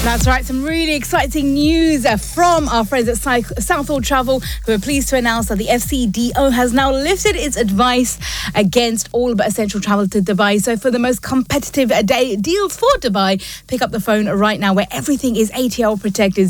That's right, some really exciting news from our friends at Southall Travel, who are pleased to announce that the FCDO has now lifted its advice against all but essential travel to Dubai. So for the most competitive deals for Dubai, pick up the phone right now where everything is ATL protected.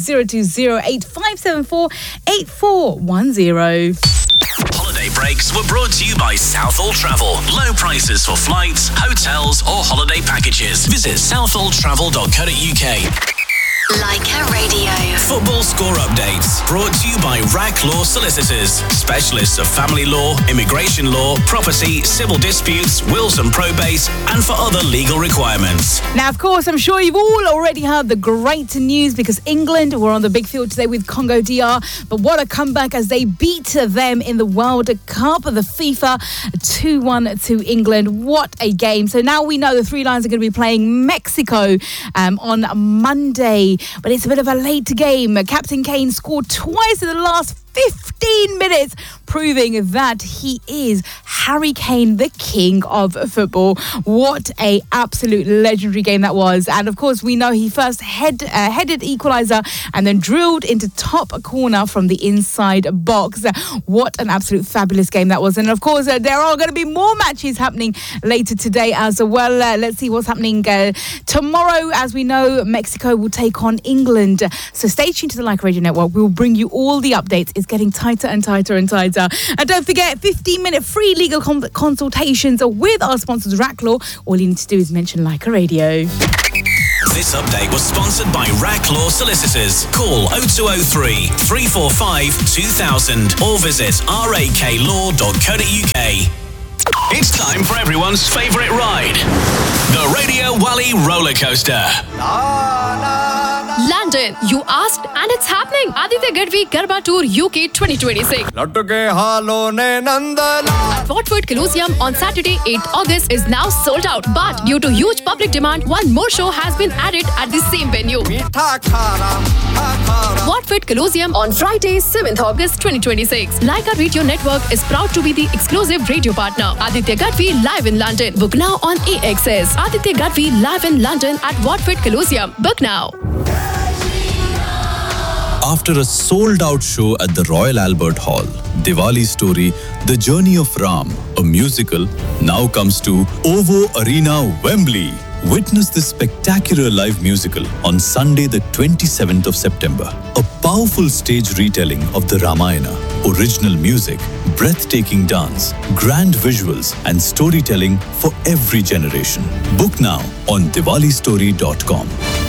0208-574-8410. Holiday breaks were brought to you by Southall Travel. Low prices for flights, hotels or holiday packages. Visit southalltravel.co.uk. Leica Radio. Football score updates brought to you by RAC Law Solicitors. Specialists of family law, immigration law, property, civil disputes, wills and probate, and for other legal requirements. Now, of course, I'm sure you've all already heard the great news because England were on the big field today with Congo DR. But what a comeback as they beat them in the World Cup of the FIFA 2-1 to England. What a game. So now we know the Three Lions are going to be playing Mexico on Monday. But it's a bit of a late game. Captain Kane scored twice in the last 15 minutes, proving that he is Harry Kane, the king of football. What a absolute legendary game that was. And of course, we know he first headed equaliser and then drilled into top corner from the inside box. What an absolute fabulous game that was. And of course, there are going to be more matches happening later today as well. Let's see what's happening tomorrow. As we know, Mexico will take on England. So stay tuned to the Leica Radio Network. We'll bring you all the updates. It's getting tighter and tighter and tighter. And don't forget, 15-minute free legal consultations with our sponsors, RAC Law. All you need to do is mention Leica Radio. This update was sponsored by RAC Law Solicitors. Call 0203 345 2000 or visit raklaw.co.uk. It's time for everyone's favourite ride, the Radio Wally roller coaster. London, you asked, and it's happening. Aditya Gadvi Garba Tour UK 2026. At Watford Colosseum on Saturday, 8th August is now sold out. But due to huge public demand, one more show has been added at the same venue. Watford Colosseum on Friday, 7th August 2026. Leica Radio Network is proud to be the exclusive radio partner. Aditya Gadvi live in London. Book now on AXS. Aditya Gadvi live in London at Watford Colosseum. Book now. After a sold-out show at the Royal Albert Hall, Diwali Story, The Journey of Ram, a musical, now comes to OVO Arena, Wembley. Witness this spectacular live musical on Sunday, the 27th of September. A powerful stage retelling of the Ramayana, original music, breathtaking dance, grand visuals, and storytelling for every generation. Book now on diwalistory.com.